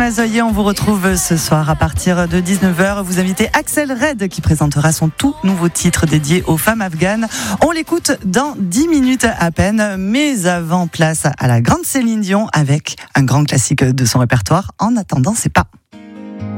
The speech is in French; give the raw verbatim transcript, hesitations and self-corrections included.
Mazoyer, on vous retrouve ce soir à partir de dix-neuf heures. Vous invitez Axel Red qui présentera son tout nouveau titre dédié aux femmes afghanes. On l'écoute dans dix minutes à peine, mais avant, place à la grande Céline Dion avec un grand classique de son répertoire. En attendant, c'est pas...